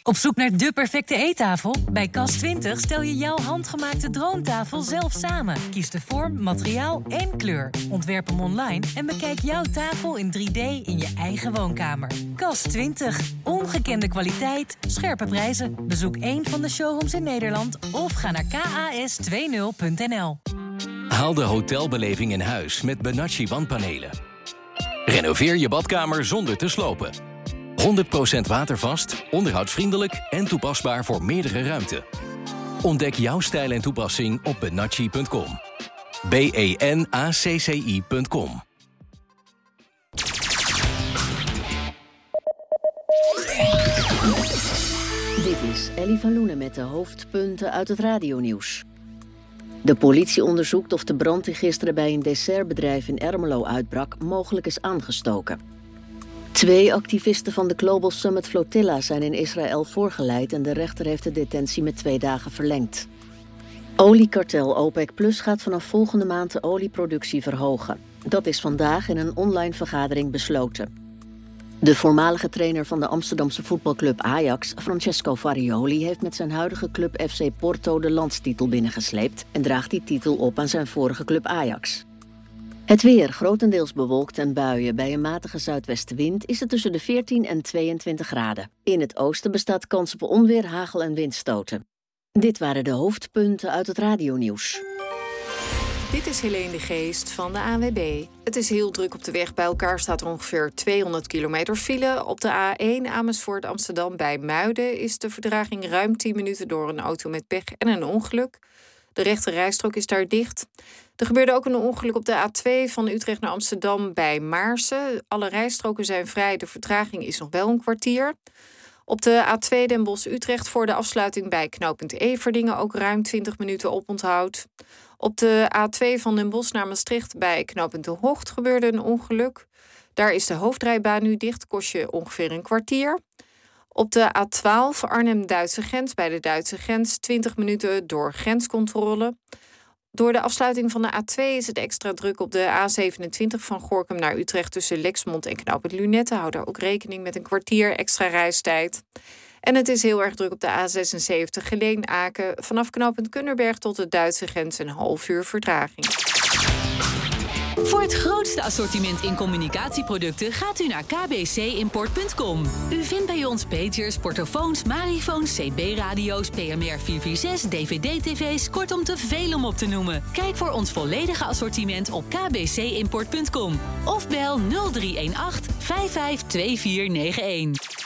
Op zoek naar de perfecte eettafel? Bij Cas20 stel je jouw handgemaakte droomtafel zelf samen. Kies de vorm, materiaal en kleur. Ontwerp hem online en bekijk jouw tafel in 3D in je eigen woonkamer. Cas20. Ongekende kwaliteit, scherpe prijzen. Bezoek één van de showrooms in Nederland of ga naar kas20.nl. Haal de hotelbeleving in huis met Benacci wandpanelen. Renoveer je badkamer zonder te slopen. 100% watervast, onderhoudsvriendelijk en toepasbaar voor meerdere ruimten. Ontdek jouw stijl en toepassing op benacci.com. benacci.com. Dit is Ellie van Loenen met de hoofdpunten uit het radionieuws. De politie onderzoekt of de brand die gisteren bij een dessertbedrijf in Ermelo uitbrak mogelijk is aangestoken. 2 activisten van de Global Summit Flotilla zijn in Israël voorgeleid en de rechter heeft de detentie met 2 dagen verlengd. Oliekartel OPEC Plus gaat vanaf volgende maand de olieproductie verhogen. Dat is vandaag in een online vergadering besloten. De voormalige trainer van de Amsterdamse voetbalclub Ajax, Francesco Farioli, heeft met zijn huidige club FC Porto de landstitel binnengesleept en draagt die titel op aan zijn vorige club Ajax. Het weer, grotendeels bewolkt en buien. Bij een matige zuidwestenwind is het tussen de 14 en 22 graden. In het oosten bestaat kans op onweer, hagel en windstoten. Dit waren de hoofdpunten uit het radionieuws. Dit is Helene de Geest van de ANWB. Het is heel druk op de weg. Bij elkaar staat er ongeveer 200 kilometer file. Op de A1 Amersfoort Amsterdam bij Muiden is de vertraging ruim 10 minuten door een auto met pech en een ongeluk. De rechte rijstrook is daar dicht. Er gebeurde ook een ongeluk op de A2 van Utrecht naar Amsterdam bij Maarsen. Alle rijstroken zijn vrij, de vertraging is nog wel een kwartier. Op de A2 Den Bosch-Utrecht voor de afsluiting bij knooppunt Everdingen ook ruim 20 minuten oponthoud. Op de A2 van Den Bosch naar Maastricht bij knooppunt De Hocht gebeurde een ongeluk. Daar is de hoofdrijbaan nu dicht, kost je ongeveer een kwartier. Op de A12 Arnhem-Duitse grens bij de Duitse grens 20 minuten door grenscontrole. Door de afsluiting van de A2 is het extra druk op de A27 van Gorinchem naar Utrecht tussen Lexmond en knooppunt Lunetten. Hou daar ook rekening met een kwartier extra reistijd. En het is heel erg druk op de A76 Geleen-Aken. Vanaf knooppunt Kunnerberg tot de Duitse grens een half uur vertraging. Voor het grootste assortiment in communicatieproducten gaat u naar kbcimport.com. U vindt bij ons pagers, portofoons, marifoons, CB-radio's, PMR 446, DVD-tv's, kortom te veel om op te noemen. Kijk voor ons volledige assortiment op kbcimport.com of bel 0318 552491.